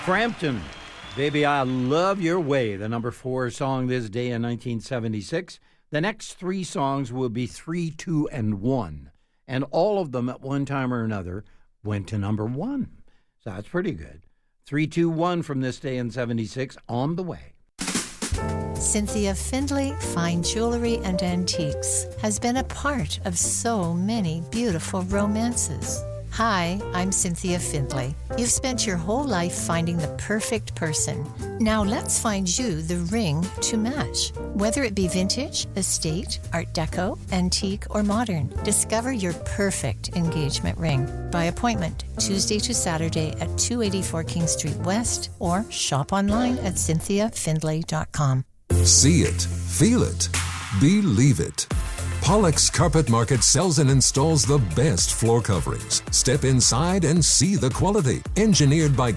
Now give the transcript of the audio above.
Frampton, Baby I Love Your Way, the number 4 song this day in 1976. The next 3 songs will be 3, 2, and 1. And all of them at one time or another went to number 1. So that's pretty good. 3, 2, 1 from this day in 76 on the way. Cynthia Findlay Fine Jewelry and Antiques has been a part of so many beautiful romances. Hi, I'm Cynthia Findlay. You've spent your whole life finding the perfect person. Now let's find you the ring to match. Whether it be vintage, estate, art deco, antique, or modern, discover your perfect engagement ring by appointment Tuesday to Saturday at 284 King Street West or shop online at cynthiafindlay.com. See it, feel it, believe it. Pollock's Carpet Market sells and installs the best floor coverings. Step inside and see the quality. Engineered by